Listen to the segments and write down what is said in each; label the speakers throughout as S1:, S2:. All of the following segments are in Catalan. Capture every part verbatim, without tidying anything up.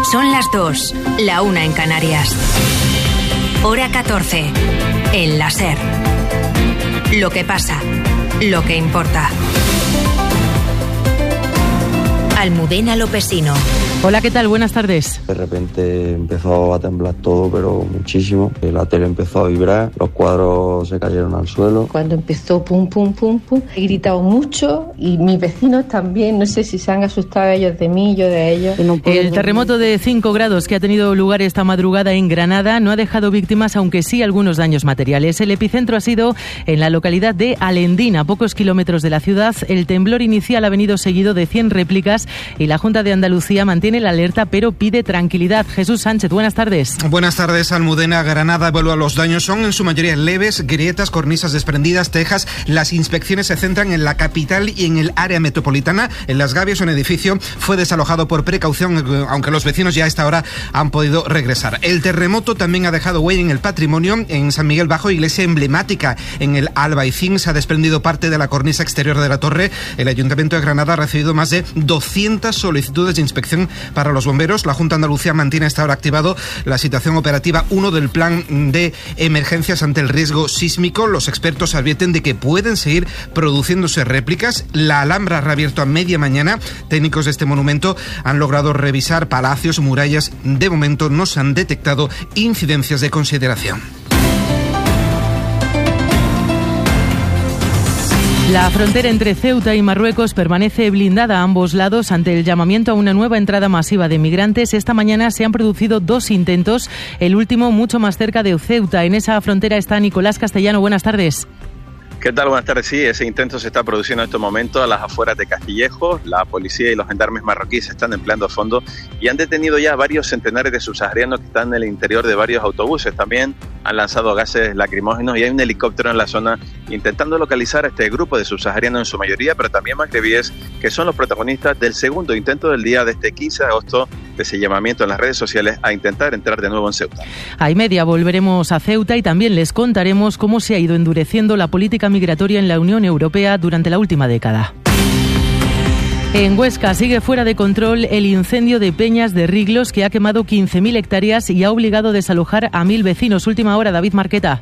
S1: Son las dos, la una en Canarias. Hora catorce, en la SER. Lo que pasa, lo que importa. Almudena Lopesino.
S2: Hola, ¿qué tal? Buenas tardes.
S3: De repente empezó a temblar todo, pero muchísimo. La tele empezó a vibrar, los cuadros se cayeron al suelo.
S4: Cuando empezó pum, pum, pum, pum, he gritado mucho y mis vecinos también. No sé si se han asustado ellos de mí, yo de ellos.
S2: No El terremoto de cinco grados que ha tenido lugar esta madrugada en Granada no ha dejado víctimas, aunque sí algunos daños materiales. El epicentro ha sido en la localidad de Alendín, a pocos kilómetros de la ciudad. El temblor inicial ha venido seguido de cien réplicas y la Junta de Andalucía mantiene la alerta, pero pide tranquilidad. Jesús Sánchez, buenas tardes.
S5: Buenas tardes, Almudena. Granada evalúa los daños. Son en su mayoría leves, grietas, cornisas desprendidas, tejas. Las inspecciones se centran en la capital y en el área metropolitana. En Las Gavias, un edificio fue desalojado por precaución, aunque los vecinos ya a esta hora han podido regresar. El terremoto también ha dejado huella en el patrimonio. En San Miguel Bajo, iglesia emblemática en el Albaicín, se ha desprendido parte de la cornisa exterior de la torre. El Ayuntamiento de Granada ha recibido más de doscientas solicitudes de inspección para los bomberos. La Junta de Andalucía mantiene hasta ahora activado la situación operativa uno del plan de emergencias ante el riesgo sísmico. Los expertos advierten de que pueden seguir produciéndose réplicas. La Alhambra ha reabierto a media mañana. Técnicos de este monumento han logrado revisar palacios, murallas. De momento no se han detectado incidencias de consideración.
S2: La frontera entre Ceuta y Marruecos permanece blindada a ambos lados ante el llamamiento a una nueva entrada masiva de migrantes. Esta mañana se han producido dos intentos, el último mucho más cerca de Ceuta. En esa frontera está Nicolás Castellano. Buenas tardes.
S6: ¿Qué tal? Buenas tardes. Sí, ese intento se está produciendo en estos momentos a las afueras de Castillejo. La policía y los gendarmes marroquíes se están empleando a fondo y han detenido ya varios centenares de subsaharianos que están en el interior de varios autobuses. También han lanzado gases lacrimógenos y hay un helicóptero en la zona intentando localizar a este grupo de subsaharianos en su mayoría, pero también magrebíes, que son los protagonistas del segundo intento del día de este quince de agosto, de ese llamamiento en las redes sociales a intentar entrar de nuevo en Ceuta.
S2: A y media volveremos a Ceuta y también les contaremos cómo se ha ido endureciendo la política migratoria en la Unión Europea durante la última década. En Huesca sigue fuera de control el incendio de Peñas de Riglos, que ha quemado quince mil hectáreas y ha obligado a desalojar a mil vecinos. Última hora, David Marqueta.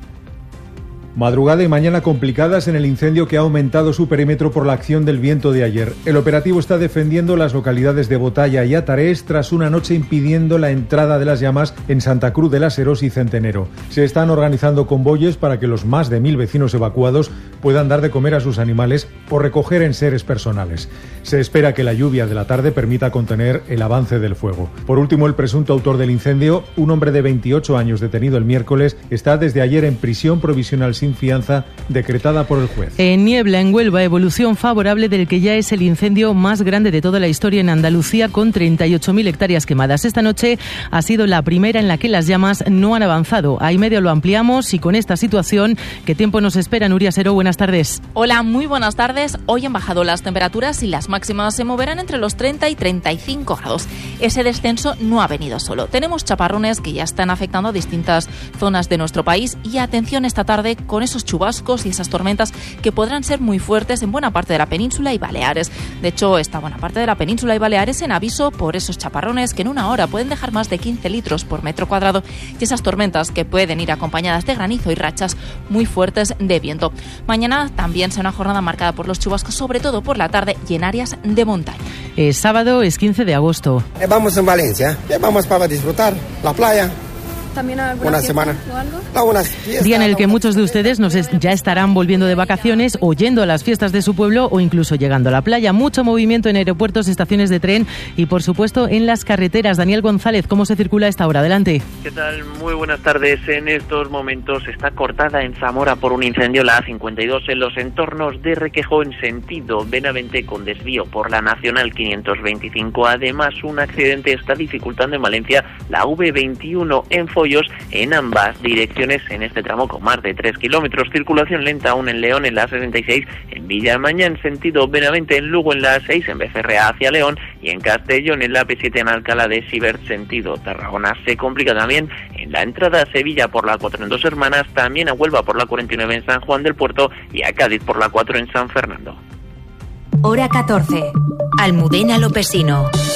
S7: Madrugada y mañana complicadas en el incendio que ha aumentado su perímetro por la acción del viento de ayer. El operativo está defendiendo las localidades de Botalla y Atarés tras una noche impidiendo la entrada de las llamas en Santa Cruz de las Heros y Centenero. Se están organizando convoyes para que los más de mil vecinos evacuados puedan dar de comer a sus animales o recoger enseres personales. Se espera que la lluvia de la tarde permita contener el avance del fuego. Por último, el presunto autor del incendio, un hombre de veintiocho años detenido el miércoles, está desde ayer en prisión provisional sin fianza decretada por el juez.
S2: En Niebla, en Huelva, evolución favorable del que ya es el incendio más grande de toda la historia en Andalucía, con treinta y ocho mil hectáreas quemadas. Esta noche ha sido la primera en la que las llamas no han avanzado. A y medio lo ampliamos y con esta situación, ¿qué tiempo nos espera? Nuria Seró, buenas tardes.
S8: Hola, muy buenas tardes. Hoy han bajado las temperaturas y las máximas se moverán entre los treinta y treinta y cinco grados. Ese descenso no ha venido solo. Tenemos chaparrones que ya están afectando a distintas zonas de nuestro país y atención esta tarde con esos chubascos y esas tormentas que podrán ser muy fuertes en buena parte de la península y Baleares. De hecho, esta buena parte de la península y Baleares en aviso por esos chaparrones que en una hora pueden dejar más de quince litros por metro cuadrado y esas tormentas que pueden ir acompañadas de granizo y rachas muy fuertes de viento. Mañana también será una jornada marcada por los chubascos, sobre todo por la tarde y en áreas de montaña.
S2: Es sábado, es quince de agosto.
S9: Vamos en Valencia, vamos para disfrutar la playa.
S10: ¿También alguna
S9: una
S10: fiesta
S9: semana
S10: o algo?
S9: Algunas fiestas,
S2: Día en el que muchos de ustedes nos es, ya estarán volviendo de vacaciones o yendo a las fiestas de su pueblo o incluso llegando a la playa. Mucho movimiento en aeropuertos, estaciones de tren y, por supuesto, en las carreteras. Daniel González, ¿cómo se circula a esta hora? Adelante.
S11: ¿Qué tal? Muy buenas tardes. En estos momentos está cortada en Zamora por un incendio la A cincuenta y dos en los entornos de Requejo en sentido Benavente con desvío por la Nacional quinientos veinticinco. Además, un accidente está dificultando en Valencia la A V veintiuno en Follos en ambas direcciones en este tramo con más de tres kilómetros. Circulación lenta aún en León en la A sesenta y seis, en Villamaña en sentido Benavente, en Lugo en la A seis, en Becerrea hacia León y en Castellón en la A P siete en Alcalá de Xivert sentido Tarragona. Se complica también en la entrada a Sevilla por la cuatro en Dos Hermanas, también a Huelva por la cuarenta y nueve en San Juan del Puerto y a Cádiz por la cuatro en San Fernando.
S1: Hora catorce. Almudena Lopesino.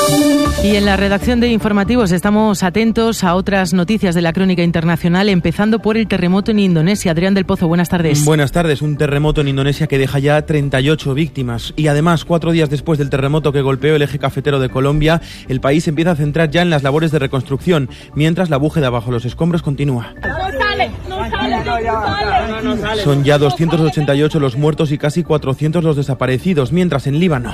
S2: Y en la redacción de informativos estamos atentos a otras noticias de la crónica internacional, empezando por el terremoto en Indonesia. Adrián del Pozo, buenas tardes.
S10: Buenas tardes. Un terremoto en Indonesia que deja ya treinta y ocho víctimas. Y además, cuatro días después del terremoto que golpeó el eje cafetero de Colombia, el país empieza a centrar ya en las labores de reconstrucción, mientras la búsqueda bajo los escombros continúa. Son ya doscientos ochenta y ocho los muertos y casi cuatrocientos los desaparecidos, mientras en Líbano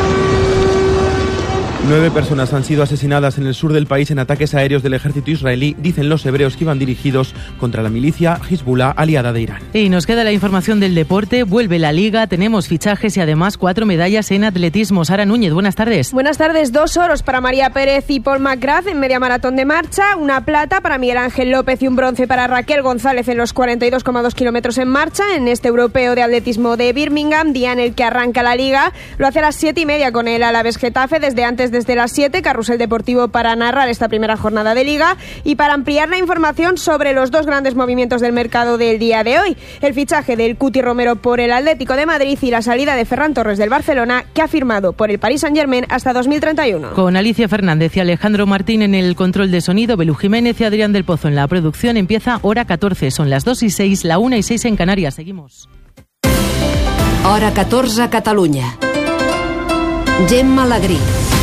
S10: nueve personas han sido asesinadas en el sur del país en ataques aéreos del ejército israelí, dicen los hebreos, que iban dirigidos contra la milicia Hezbollah, aliada de Irán.
S2: Y nos queda la información del deporte. Vuelve la Liga, tenemos fichajes y además cuatro medallas en atletismo. Sara Núñez, buenas tardes.
S12: Buenas tardes. Dos oros para María Pérez y Paul McGrath en media maratón de marcha, una plata para Miguel Ángel López y un bronce para Raquel González en los cuarenta y dos coma dos kilómetros en marcha en este europeo de atletismo de Birmingham, día en el que arranca la Liga. Lo hace a las siete y media con el Alavés Getafe, desde antes desde las siete, carrusel deportivo para narrar esta primera jornada de Liga y para ampliar la información sobre los dos grandes movimientos del mercado del día de hoy, el fichaje del Cuti Romero por el Atlético de Madrid y la salida de Ferran Torres del Barcelona, que ha firmado por el Paris Saint-Germain hasta dos mil treinta y uno.
S2: Con Alicia Fernández y Alejandro Martín en el control de sonido, Belú Jiménez y Adrián del Pozo en la producción, empieza Hora catorce, son las dos y seis, la una y seis en Canarias. Seguimos.
S1: Hora catorze, Catalunya. Gemma Alegrí.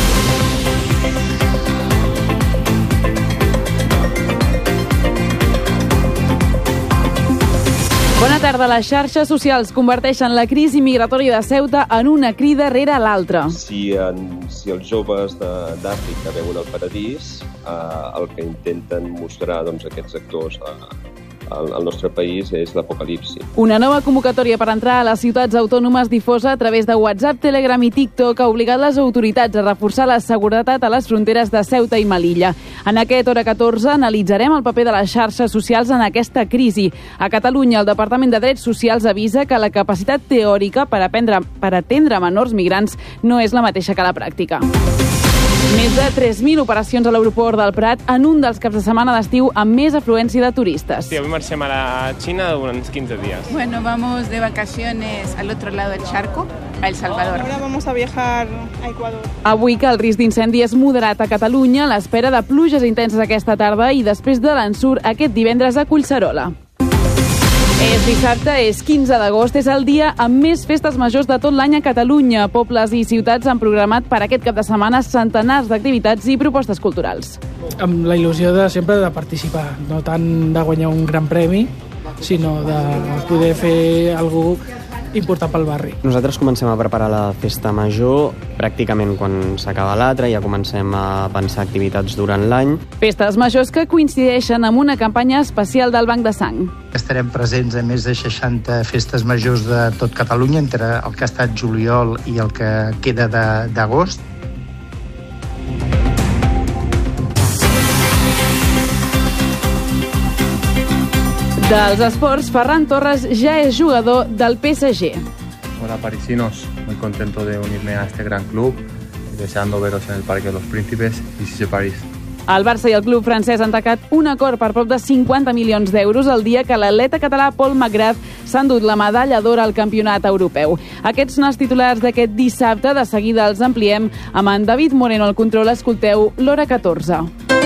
S13: Bona tarda. Les xarxes socials converteixen la crisi migratòria de Ceuta en una crida rere l'altra.
S14: Si, en, si els joves d'Àfrica veuen el paradís, eh, el que intenten mostrar doncs, aquests actors eh, al, al nostre país és l'apocalipsi.
S13: Una nova convocatòria per entrar a les ciutats autònomes difosa a través de WhatsApp, Telegram i TikTok ha obligat les autoritats a reforçar la seguretat a les fronteres de Ceuta i Melilla. En aquest Hora catorze analitzarem el paper de les xarxes socials en aquesta crisi. A Catalunya, el Departament de Drets Socials avisa que la capacitat teòrica per, aprendre, per atendre menors migrants no és la mateixa que la pràctica. Més de tres mil operacions a l'aeroport del Prat en un dels caps de setmana d'estiu amb més afluència de turistes.
S15: Sí, avui marxem a la Xina durant quinze días.
S16: Bueno, vamos de vacaciones al otro lado del charco, a El Salvador.
S17: Ahora vamos a viajar a Ecuador.
S13: Avui que el risc d'incendi és moderat a Catalunya, a l'espera de pluges intenses aquesta tarda i després de l'ensurt aquest divendres a Collserola. És dissabte, és quinze d'agost, és el dia amb més festes majors de tot l'any a Catalunya. Pobles i ciutats han programat per aquest cap de setmana centenars d'activitats i propostes culturals.
S18: Amb la il·lusió de sempre de participar, no tant de guanyar un gran premi, sinó de poder fer alguna cosa important pel barri.
S19: Nosaltres comencem a preparar la festa major pràcticament quan s'acaba l'altra, ja comencem a pensar activitats durant l'any.
S13: Festes majors que coincideixen amb una campanya especial del Banc de Sang.
S20: Estarem presents a més de seixanta festes majors de tot Catalunya, entre el que ha estat juliol i el que queda d'agost.
S13: Dels esports, Ferran Torres ja és jugador del P S G.
S21: Hola parisinos, muy contento de unirme a este gran club, deseando veros en el Parque de los Príncipes y si París.
S13: El Barça i el club francès han tacat un acord per prop de cinquanta milions d'euros el dia que l'atleta català Paul McGrath s'ha endut la medalla d'or al campionat europeu. Aquests són els titulars d'aquest dissabte. De seguida els ampliem amb en David Moreno al control. Escolteu l'Hora catorze.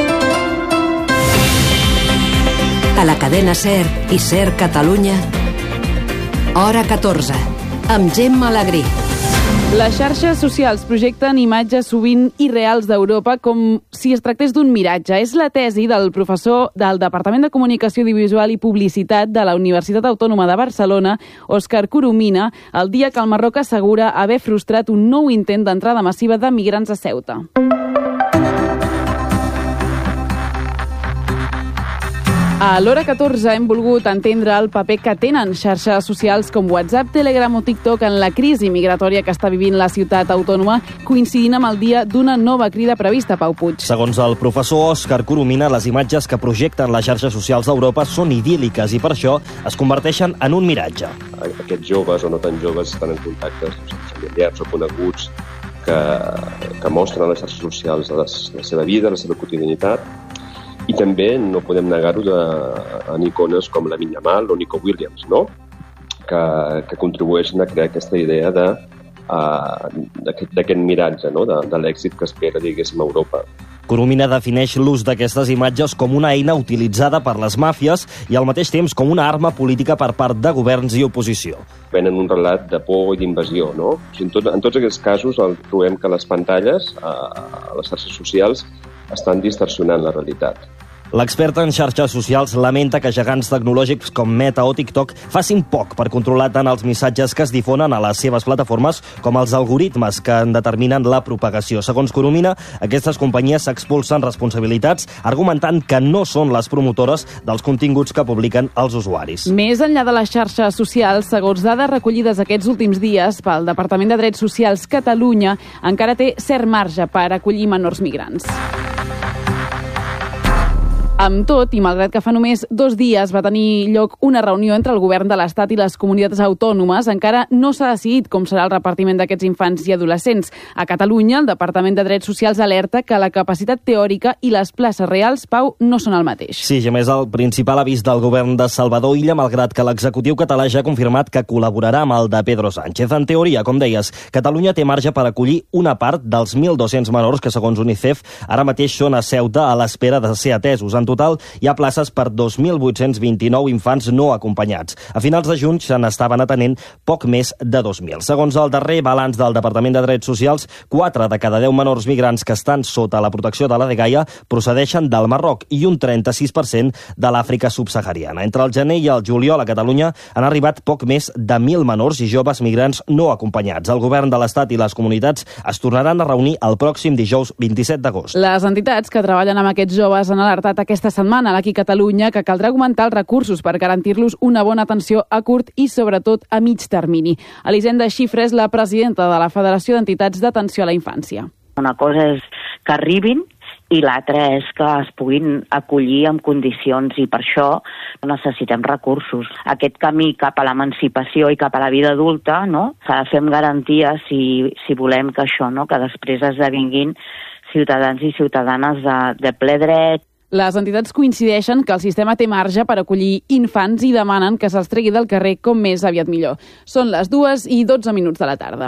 S1: A la cadena SER i SER Catalunya, Hora catorze, amb Gemma Alegrí.
S13: Les xarxes socials projecten imatges sovint irreals d'Europa com si es tractés d'un miratge. És la tesi del professor del Departament de Comunicació Audiovisual i Publicitat de la Universitat Autònoma de Barcelona, Òscar Coromina, el dia que el Marroc assegura haver frustrat un nou intent d'entrada massiva de migrants a Ceuta. A l'Hora catorze hem volgut entendre el paper que tenen xarxes socials com WhatsApp, Telegram o TikTok en la crisi migratòria que està vivint la ciutat autònoma, coincidint amb el dia d'una nova crida prevista, Pau Puig.
S22: Segons el professor Òscar Coromina, les imatges que projecten les xarxes socials d'Europa són idíl·liques i per això es converteixen en un miratge.
S14: Aquests joves o no tan joves estan en contacte amb familiars o coneguts que, que mostren les xarxes socials de la seva vida, la seva quotidianitat. I també no podem negar-ho en icones com Lamine Yamal o Nico Williams, no? que, que contribueixen a crear aquesta idea de uh, d'aquest miratge, no? de, de l'èxit que espera, diguéssim, Europa.
S22: Coromina defineix l'ús d'aquestes imatges com una eina utilitzada per les màfies i al mateix temps com una arma política per part de governs i oposició.
S14: Venen un relat de por i d'invasió, no? O sigui, en, tot, en tots aquests casos el, trobem que les pantalles, a, a les xarxes socials, estan distorsionant la realitat.
S22: L'experta en xarxes socials lamenta que gegants tecnològics com Meta o TikTok facin poc per controlar tant els missatges que es difonen a les seves plataformes com els algoritmes que en determinen la propagació. Segons Coromina, aquestes companyies s'expulsen responsabilitats argumentant que no són les promotores dels continguts que publiquen els usuaris.
S13: Més enllà de les xarxes socials, segons dades recollides aquests últims dies pel Departament de Drets Socials Catalunya, encara té cert marge per acollir menors migrants. Amb tot, i malgrat que fa només dos dies va tenir lloc una reunió entre el govern de l'Estat i les comunitats autònomes, encara no s'ha decidit com serà el repartiment d'aquests infants i adolescents. A Catalunya, el Departament de Drets Socials alerta que la capacitat teòrica i les places reals, Pau, no són el mateix.
S22: Sí, ja més el principal avís del govern de Salvador Illa, malgrat que l'executiu català ja ha confirmat que col·laborarà amb el de Pedro Sánchez. En teoria, com deies, Catalunya té marge per acollir una part dels mil dos-cents menors que, segons UNICEF, ara mateix són a Ceuta a l'espera de ser atesos. En total, hi ha places per dos mil vuit-cents vint-i-nou infants no acompanyats. A finals de juny se n'estaven atenent poc més de dos mil. Segons el darrer balanç del Departament de Drets Socials, quatre de cada deu menors migrants que estan sota la protecció de la dgaia procedeixen del Marroc i un trenta-sis per cent de l'Àfrica subsahariana. Entre el gener i el juliol a Catalunya han arribat poc més de mil menors i joves migrants no acompanyats. El govern de l'Estat i les comunitats es tornaran a reunir el pròxim dijous vint-i-set d'agost.
S13: Les entitats que treballen amb aquests joves han alertat aquesta setmana aquí a Catalunya que caldrà augmentar els recursos per garantir-los una bona atenció a curt i, sobretot, a mig termini. Elisenda Xifra és la presidenta de la Federació d'Entitats d'Atenció a la Infància.
S3: Una cosa és que arribin i l'altra és que es puguin acollir en condicions i per això necessitem recursos. Aquest camí cap a l'emancipació i cap a la vida adulta, no? S'ha de fer amb garanties si, si volem que això, no? Que després esdevinguin ciutadans i ciutadanes de, de ple dret.
S13: Les entitats coincideixen que el sistema té marge per acollir infants i demanen que se'ls tregui del carrer com més aviat millor. Són les dues i dotze minuts de la tarda.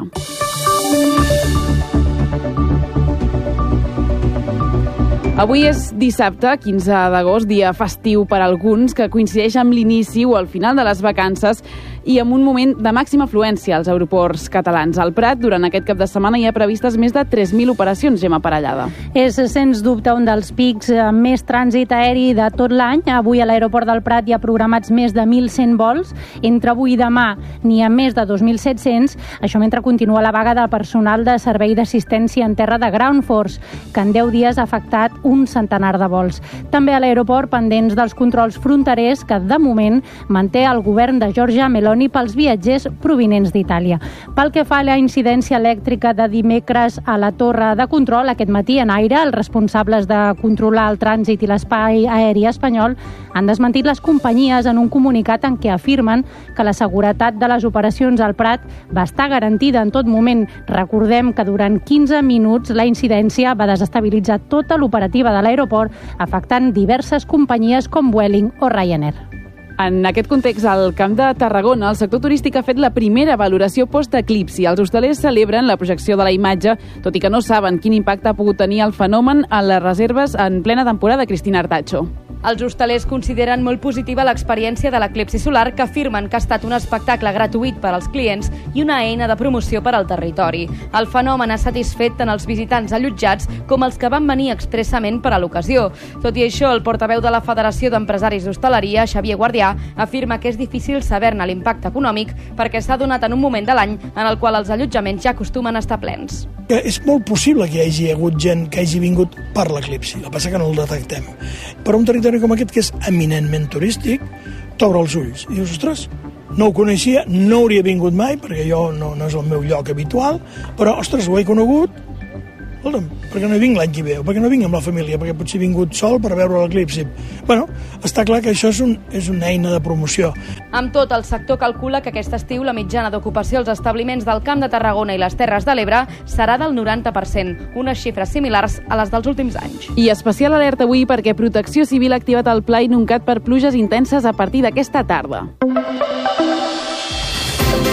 S13: Avui és dissabte, quinze d'agost, dia festiu per a alguns, que coincideix amb l'inici o el final de les vacances i amb un moment de màxima afluència als aeroports catalans. Al Prat, durant aquest cap de setmana, hi ha previstes més de tres mil operacions, Gemma Parellada.
S4: És, sens dubte, un dels pics amb més trànsit aeri de tot l'any. Avui a l'aeroport del Prat hi ha programats més de mil cent vols. Entre avui i demà n'hi ha més de dos mil set-cents. Això mentre continua la vaga de personal de servei d'assistència en terra de Ground Force, que en deu dies ha afectat un centenar de vols. També a l'aeroport pendents dels controls fronterers que, de moment, manté el govern de Giorgia Meloni pels viatgers provinents d'Itàlia. Pel que fa a la incidència elèctrica de dimecres a la torre de control, aquest matí en aire, els responsables de controlar el trànsit i l'espai aeri espanyol han desmentit les companyies en un comunicat en què afirmen que la seguretat de les operacions al Prat va estar garantida en tot moment. Recordem que durant quinze minuts la incidència va desestabilitzar tota l'operativa de l'aeroport, afectant diverses companyies com Vueling o Ryanair.
S13: En aquest context, al Camp de Tarragona, el sector turístic ha fet la primera valoració post-eclipsi. Els hostalers celebren la projecció de la imatge, tot i que no saben quin impacte ha pogut tenir el fenomen en les reserves en plena temporada. Cristina Artacho.
S23: Els hostalers consideren molt positiva l'experiència de l'eclipsi solar, que afirmen que ha estat un espectacle gratuït per als clients i una eina de promoció per al territori. El fenomen ha satisfet tant els visitants allotjats com els que van venir expressament per a l'ocasió. Tot i això, el portaveu de la Federació d'Empresaris d'Hostaleria, Xavier Guardià, afirma que és difícil saber-ne l'impacte econòmic perquè s'ha donat en un moment de l'any en el qual els allotjaments ja acostumen a estar plens.
S24: És molt possible que hi hagi hagut gent que hagi vingut per l'eclipsi, el que passa que no el detectem. Però un territori com aquest, que és eminentment turístic, t'obre els ulls i dius, ostres, no ho coneixia, no hauria vingut mai, perquè jo no, no és el meu lloc habitual, però, ostres, ho he conegut, escolta'm, per què no hi vinc l'any que ve, o per què no vinc amb la família, perquè potser he vingut sol per veure l'eclipsi. Bueno, està clar que això és, un, és una eina de promoció.
S23: Amb tot, el sector calcula que aquest estiu la mitjana d'ocupació als establiments del Camp de Tarragona i les Terres de l'Ebre serà del noranta per cent, unes xifres similars a les dels últims anys.
S13: I especial alerta avui perquè Protecció Civil ha activat el pla inuncat per pluges intenses a partir d'aquesta tarda.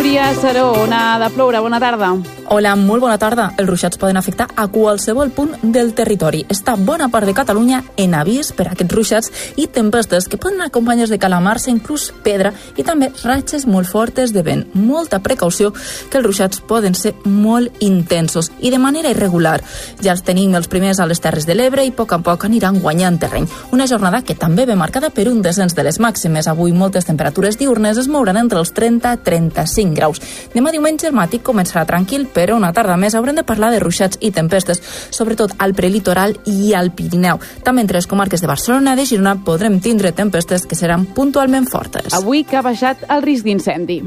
S13: Núria Saró, on ha de ploure. Bona tarda.
S5: Hola, molt bona tarda. Els ruixats poden afectar a qualsevol punt del territori. Està bona part de Catalunya en avís per a aquests ruixats i tempestes que poden acompanyar de calamars, inclús pedra, i també ratxes molt fortes de vent. Molta precaució, que els ruixats poden ser molt intensos i de manera irregular. Ja els tenim els primers a les Terres de l'Ebre i a poc a poc aniran guanyant terreny. Una jornada que també ve marcada per un descens de les màximes. Avui moltes temperatures diurnes es mouran entre els trenta i trenta-cinc graus. Demà diumenge el matí començarà tranquil, però una tarda més haurem de parlar de ruixats i tempestes, sobretot al prelitoral i al Pirineu. També entre les comarques de Barcelona i de Girona podrem tindre tempestes que seran puntualment fortes.
S13: Avui que ha baixat el risc d'incendi.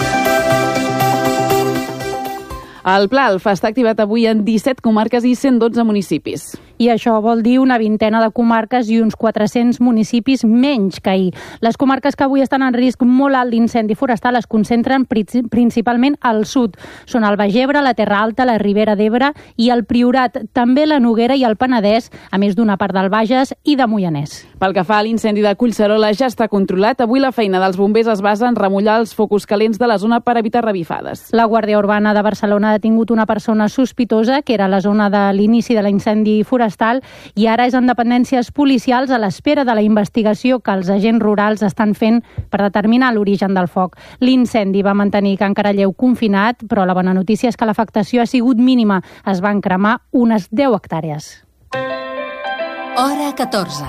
S13: El Pla Alfa està activat avui en disset comarques i cent dotze municipis.
S4: I això vol dir una vintena de comarques i uns quatre-cents municipis menys que ahir. Les comarques que avui estan en risc molt alt d'incendi forestal es concentren principalment al sud. Són el Baix Ebre, la Terra Alta, la Ribera d'Ebre i el Priorat, també la Noguera i el Penedès, a més d'una part del Bages i de Moianès.
S13: Pel que fa a l'incendi de Collserola, ja està controlat. Avui la feina dels bombers es basa en remullar els focus calents de la zona per evitar revifades.
S4: La Guàrdia Urbana de Barcelona ha detingut una persona sospitosa, que era a la zona de l'inici de l'incendi forestal, i ara és en dependències policials a l'espera de la investigació que els agents rurals estan fent per determinar l'origen del foc. L'incendi va mantenir Can Caralleu confinat, però la bona notícia és que l'afectació ha sigut mínima. Es van cremar unes deu hectàrees.
S1: Hora catorze.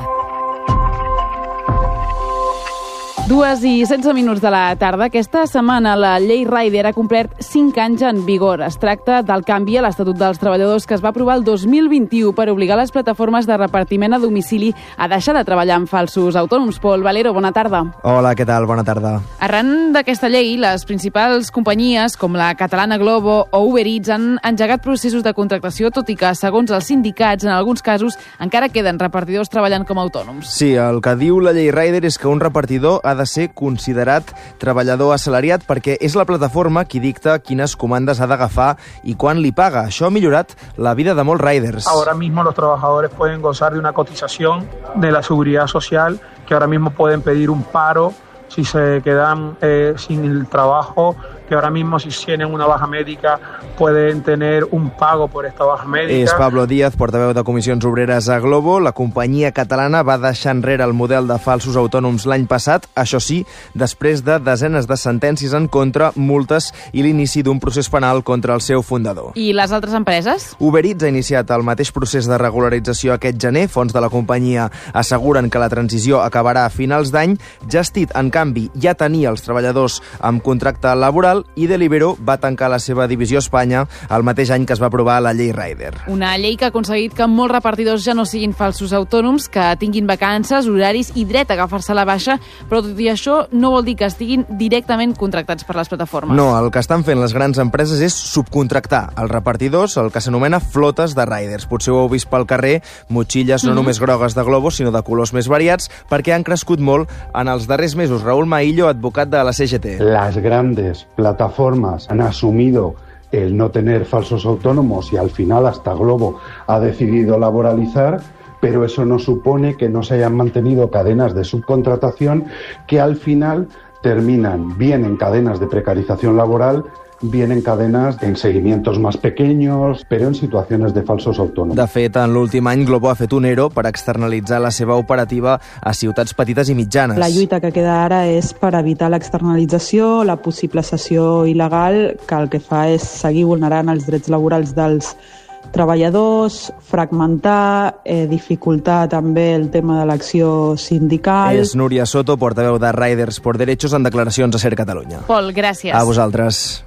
S13: Dues i setze minuts de la tarda. Aquesta setmana la llei Rider ha complert cinc anys en vigor. Es tracta del canvi a l'Estatut dels Treballadors que es va aprovar el dos mil vint-i-u per obligar les plataformes de repartiment a domicili a deixar de treballar amb falsos autònoms. Pol Valero, bona tarda.
S6: Hola, què tal? Bona tarda.
S13: Arran d'aquesta llei, les principals companyies com la catalana Glovo o Uber Eats han engegat processos de contractació, tot i que, segons els sindicats, en alguns casos encara queden repartidors treballant com a autònoms.
S6: Sí, el que diu la llei Rider és que un repartidor ha de ser considerat treballador assalariat perquè és la plataforma qui dicta quines comandes ha d'agafar i quan li paga. Això ha millorat la vida de molts riders.
S7: Ahora mismo los trabajadores pueden gozar de una cotización de la seguridad social, que ahora mismo pueden pedir un paro si se quedan eh, sin el trabajo, que ahora mismo si tienen una baja médica pueden tener un pago por esta baja médica.
S6: És Pablo Díaz, portaveu de Comissions Obreres a Glovo. La companyia catalana va deixar enrere el model de falsos autònoms l'any passat, això sí, després de desenes de sentències en contra, multes i l'inici d'un procés penal contra el seu fundador.
S13: I les altres empreses?
S6: Uber Eats ha iniciat el mateix procés de regularització aquest gener. Fons de la companyia asseguren que la transició acabarà a finals d'any. Justit, en canvi, ja tenia els treballadors amb contracte laboral i Deliveroo va tancar la seva divisió a Espanya el mateix any que es va aprovar la llei Rider.
S13: Una llei que ha aconseguit que molts repartidors ja no siguin falsos autònoms, que tinguin vacances, horaris i dret a agafar-se la baixa, però tot i això no vol dir que estiguin directament contractats per les plataformes.
S6: No, el que estan fent les grans empreses és subcontractar els repartidors, el que s'anomena flotes de riders. Potser ho heu vist pel carrer, motxilles no mm-hmm. només grogues de Glovo, sinó de colors més variats, perquè han crescut molt en els darrers mesos. Raúl Maillo, advocat de la C G T.
S8: Las grandes plataformas han asumido el no tener falsos autónomos y al final hasta Glovo ha decidido laboralizar, pero eso no supone que no se hayan mantenido cadenas de subcontratación que al final terminan bien en cadenas de precarización laboral, bien en cadenas en seguimientos más pequeños, pero en situaciones de falsos autònoms.
S6: De fet, en l'últim any, Glovo ha fet un ERO per externalitzar la seva operativa a ciutats petites i mitjanes.
S25: La lluita que queda ara és per evitar l'externalització, la possible cessió il·legal, que el que fa és seguir vulnerant els drets laborals dels treballadors, fragmentar, eh, dificultar també el tema de l'acció sindical.
S6: És Núria Soto, portaveu de Riders por Derechos, en declaracions a Ser Catalunya.
S13: Pol, gràcies.
S6: A vosaltres.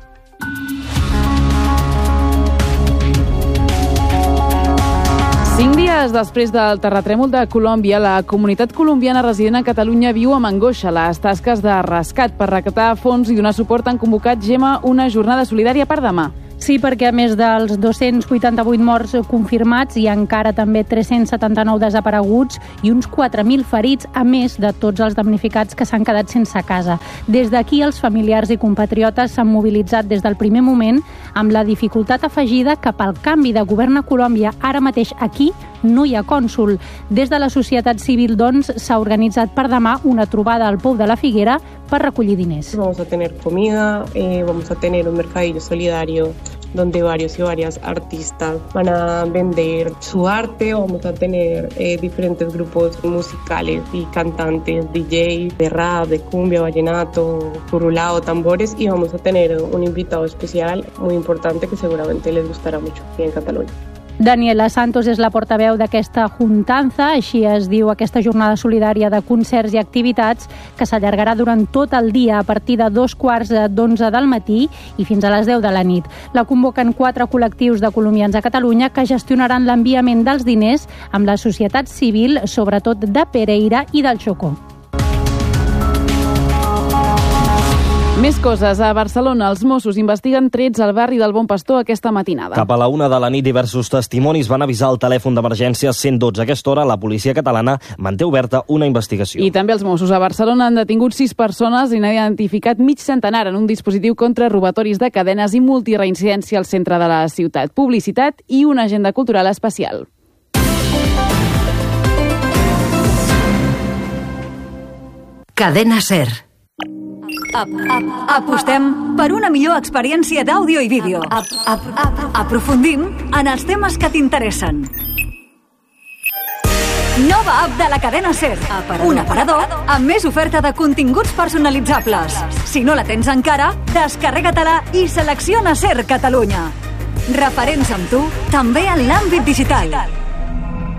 S13: Cinc dies després del terratrèmol de Colòmbia, la comunitat colombiana resident a Catalunya viu amb angoixa les tasques de rescat. Per recaptar fons i donar suport han convocat, Gemma, una jornada solidària per demà.
S4: Sí, perquè a més dels dos-cents vuitanta-vuit morts confirmats hi ha encara també tres-cents setanta-nou desapareguts i uns quatre mil ferits, a més de tots els damnificats que s'han quedat sense casa. Des d'aquí, els familiars i compatriotes s'han mobilitzat des del primer moment amb la dificultat afegida que pel canvi de govern a Colòmbia, ara mateix aquí no hi ha cònsol. Des de la societat civil, doncs, s'ha organitzat per demà una trobada al Pou de la Figuera per recollir diners.
S2: Vamos a tener comida, eh, vamos a tener un mercadillo solidario donde varios y varias artistas van a vender su arte. Vamos a tener eh, diferentes grupos musicales y cantantes, D Js, de rap, de cumbia, vallenato, curulao, tambores, y vamos a tener un invitado especial muy importante que seguramente les gustará mucho aquí en Cataluña.
S4: Daniela Santos és la portaveu d'aquesta juntanza, així es diu aquesta jornada solidària de concerts i activitats que s'allargarà durant tot el dia a partir de dos quarts d'onze del matí i fins a les deu de la nit. La convoquen quatre col·lectius de colombians a Catalunya que gestionaran l'enviament dels diners amb la societat civil, sobretot de Pereira i del Chocó.
S13: Més coses. A Barcelona, els Mossos investiguen trets al barri del Bon Pastor aquesta matinada.
S22: Cap a la una de la nit, diversos testimonis van avisar el telèfon d'emergència cent dotze. A aquesta hora, la policia catalana manté oberta una investigació.
S13: I també els Mossos a Barcelona han detingut sis persones i n'han identificat mig centenar en un dispositiu contra robatoris de cadenes i multireincidència al centre de la ciutat. Publicitat i una agenda cultural especial.
S9: Cadena SER. Ap, ap, apostem per una millor experiència d'àudio i vídeo. Ap, ap, ap, aprofundim en els temes que t'interessen. Nova app de la cadena SER. Un aparador amb més oferta de continguts personalitzables. Si no la tens encara, descarrega-te-la i selecciona SER Catalunya. Referents amb tu, també en l'àmbit digital.